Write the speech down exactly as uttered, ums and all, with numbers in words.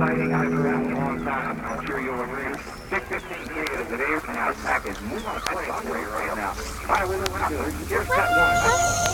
exciting. I've been around a long time. I'm sure you'll agree. six fifteen K is the day from our package. Move on to play operator right now. By the way, here's cut one.